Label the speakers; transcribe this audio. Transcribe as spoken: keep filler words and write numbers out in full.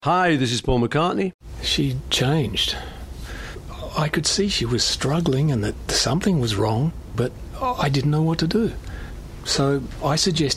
Speaker 1: Hi, this is Paul McCartney.
Speaker 2: She changed. I could see she was struggling and that something was wrong, but I didn't know what to do. So I suggested